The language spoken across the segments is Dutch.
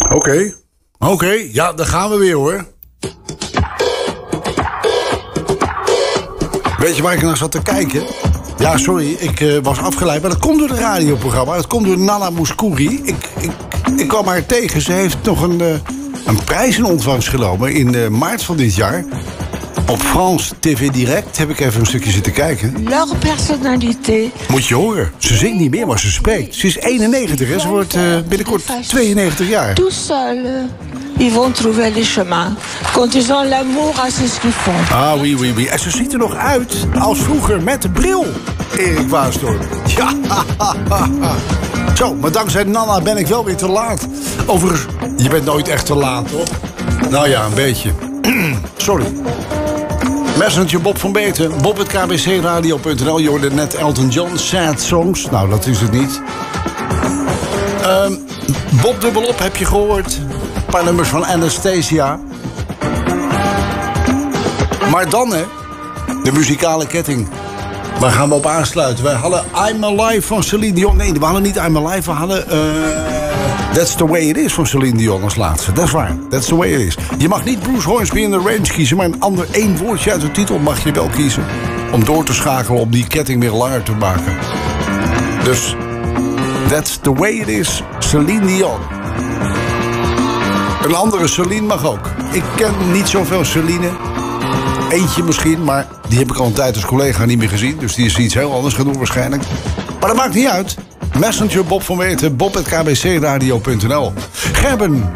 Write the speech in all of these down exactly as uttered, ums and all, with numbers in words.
Oké. Okay. Oké, okay. Ja, daar gaan we weer hoor. Weet je waar ik naar zat te kijken? Ja, sorry, ik uh, was afgeleid. Maar dat komt door het radioprogramma. Dat komt door Nana Mouskouri. Ik, ik, ik kwam haar tegen. Ze heeft nog een, uh, een prijs in ontvangst genomen in uh, maart van dit jaar. Op France T V Direct heb ik even een stukje zitten kijken. Leur personnalité. Moet je horen, ze zingt niet meer, maar ze spreekt. Ze is eenennegentig, hè? Ze wordt uh, binnenkort tweeënnegentig jaar. Tout seul, ils vont trouver les chemins. Quand ils ont l'amour, c'est ce qu'ils font. Ah, oui, oui, oui. En ze ziet er nog uit als vroeger met de bril. Erik Waasdorp. Ja, zo, maar dankzij Nana ben ik wel weer te laat. Overigens, je bent nooit echt te laat, toch? Nou ja, een beetje. Sorry. Messenger Bob van Beeten, bob at k b c radio punt n l. Je hoorde net Elton John, Sad Songs. Nou, dat is het niet. Um, Bob dubbelop heb je gehoord. Een paar nummers van Anastasia. Maar dan, hè, de muzikale ketting. Waar gaan we op aansluiten? Wij hadden I'm Alive van Celine Dion. Nee, we hadden niet I'm Alive, we hadden... Uh, That's the Way It Is van Celine Dion als laatste. Dat is waar, That's the Way It Is. Je mag niet Bruce Hornsby in de range kiezen... maar een ander één woordje uit de titel mag je wel kiezen... om door te schakelen, om die ketting weer langer te maken. Dus... That's the Way It Is, Celine Dion. Een andere Celine mag ook. Ik ken niet zoveel Celine... Eentje misschien, maar die heb ik al een tijd als collega niet meer gezien. Dus die is iets heel anders gaan doen waarschijnlijk. Maar dat maakt niet uit. Messenger Bob van Weten, bob at k b c radio punt n l. Gerben.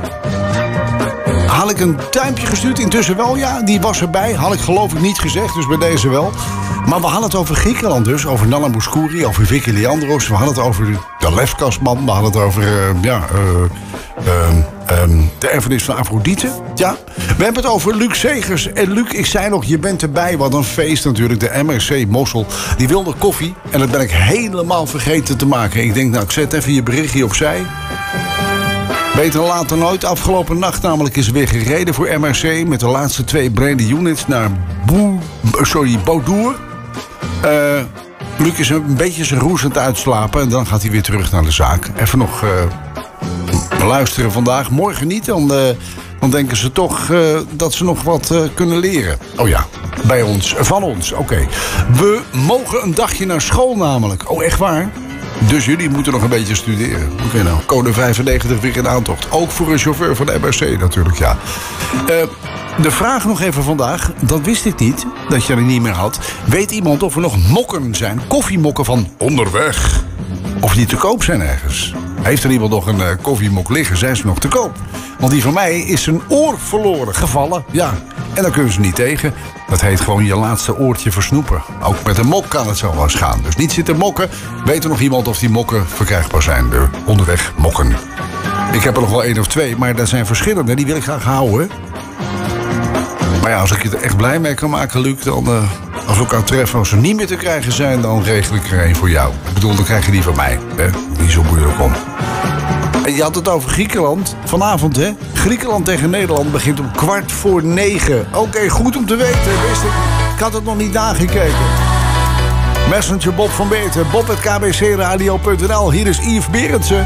Had ik een duimpje gestuurd? Intussen wel, ja. Die was erbij. Had ik geloof ik niet gezegd, dus bij deze wel. Maar we hadden het over Griekenland dus. Over Nana Mouskouri, over Vicky Leandros. We hadden het over de Lefkasman. We hadden het over, uh, ja... Uh, uh, um, de erfenis van Afrodite. Ja. We hebben het over Luc Segers. En Luc, ik zei nog, je bent erbij. Wat een feest natuurlijk. De M R C Mossel. Die wilde koffie. En dat ben ik helemaal vergeten te maken. Ik denk, nou, ik zet even je berichtje opzij. Beter laat dan nooit. Afgelopen nacht namelijk is er weer gereden voor M R C... met de laatste twee branded units naar Boe, sorry, Boudour. Uh, Luc is een beetje zijn roes aan het uitslapen... en dan gaat hij weer terug naar de zaak. Even nog uh, luisteren vandaag. Morgen niet, dan, uh, dan denken ze toch uh, dat ze nog wat uh, kunnen leren. Oh ja, bij ons, van ons, oké. Okay. We mogen een dagje naar school namelijk. Oh, echt waar? Dus jullie moeten nog een beetje studeren. Oké, okay, nou, code vijfennegentig weer in aantocht. Ook voor een chauffeur van de M R C natuurlijk, ja. Uh, de vraag nog even vandaag, dat wist ik niet, dat je er niet meer had. Weet iemand of er nog mokken zijn, koffiemokken van onderweg? Of die te koop zijn ergens? Heeft er iemand nog een uh, koffiemok liggen, zijn ze nog te koop? Want die van mij is zijn oor verloren, gevallen, ja. En daar kunnen ze niet tegen. Dat heet gewoon je laatste oortje versnoepen. Ook met een mok kan het zo wel eens gaan. Dus niet zitten mokken. Weet er nog iemand of die mokken verkrijgbaar zijn? De onderweg mokken. Ik heb er nog wel één of twee, maar dat zijn verschillende. Die wil ik graag houden. Maar ja, als ik je er echt blij mee kan maken, Luc... dan uh, als we elkaar treffen, als ze niet meer te krijgen zijn... dan regel ik er één voor jou. Ik bedoel, dan krijg je die van mij. Hè? Niet zo moeilijk om. En je had het over Griekenland. Vanavond, hè? Griekenland tegen Nederland begint om kwart voor negen. Oké, okay, goed om te weten. Wist ik. Ik had het nog niet nagekeken. Messenger Bob van Beeten. bob at k b c radio punt n l. Hier is Yves Berendsen.